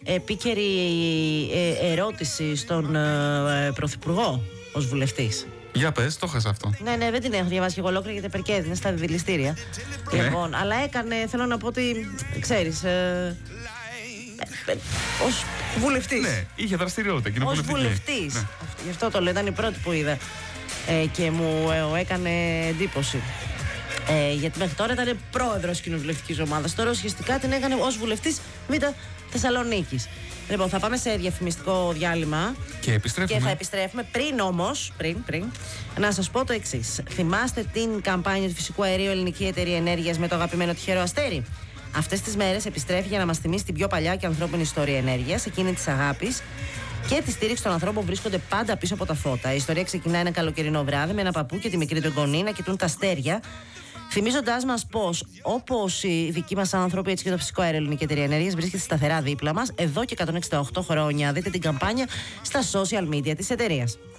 επίκαιρη ερώτηση στον Πρωθυπουργό ως βουλευτής. Για πες, το χάσα αυτό. Ναι, δεν την έχω διαβάσει και εγώ ολόκληρη γιατί περκέδινε στα δηληστήρια. Λοιπόν, αλλά έκανε, θέλω να πω ότι, ξέρεις, ως βουλευτής. Ναι, είχε δραστηριότητα κοινοβουλευτική. Ως βουλευτής. Ναι. Γι' αυτό το λέω, ήταν η πρώτη που είδα και μου έκανε εντύπωση. Γιατί μέχρι τώρα ήταν πρόεδρος κοινοβουλευτικής ομάδας. Τώρα ουσιαστικά την έκανε ως βουλευτής Β' Θεσσαλονίκης. Λοιπόν, θα πάμε σε διαφημιστικό διάλειμμα. Και θα επιστρέφουμε. Πριν όμως, να σας πω το εξής. Θυμάστε την καμπάνια του φυσικού αερίου Ελληνική Εταιρεία Ενέργειας με το αγαπημένο τυχερό αστέρι? Αυτές τις μέρες επιστρέφει για να μας θυμίσει την πιο παλιά και ανθρώπινη ιστορία ενέργειας, εκείνη της αγάπης και τη στήριξη των ανθρώπων που βρίσκονται πάντα πίσω από τα φώτα. Η ιστορία ξεκινά ένα καλοκαιρινό βράδυ με ένα παππού και τη μικρή του εγγονή να κοιτούν τα αστέρια, θυμίζοντάς μας πως, όπως οι δικοί μας άνθρωποι, έτσι και το φυσικό αέριο Ελληνική Εταιρεία Ενέργειας βρίσκεται σταθερά δίπλα μας εδώ και 168 χρόνια. Δείτε την καμπάνια στα social media της εταιρείας.